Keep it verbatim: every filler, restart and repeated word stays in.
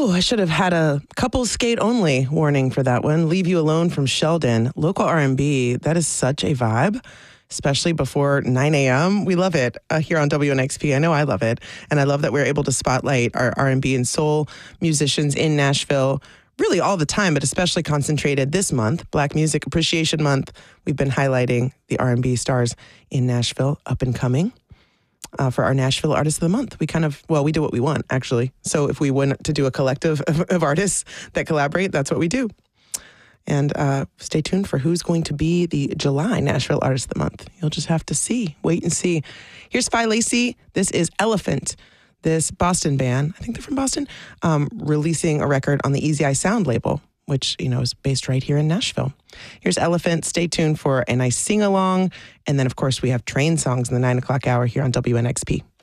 Oh, I should have had a couples skate only warning for that one. Leave You Alone from Sheldon. Local R and B, that is such a vibe, especially before nine a.m. We love it uh, here on W N X P. I know I love it. And I love that we're able to spotlight our R and B and soul musicians in Nashville really all the time, but especially concentrated this month, Black Music Appreciation Month. We've been highlighting the R and B stars in Nashville, up and coming. Uh, for our Nashville Artist of the Month. We kind of, well, we do what we want, actually. So if we want to do a collective of, of artists that collaborate, that's what we do. And uh, stay tuned for who's going to be the July Nashville Artist of the Month. You'll just have to see, wait and see. Here's Spy Lacey. This is Elephant. This Boston band, I think they're from Boston, um, releasing a record on the Easy Eye Sound label, which, you know, is based right here in Nashville. Here's Elephant. Stay tuned for a nice sing-along. And then, of course, we have train songs in the nine o'clock hour here on W N X P.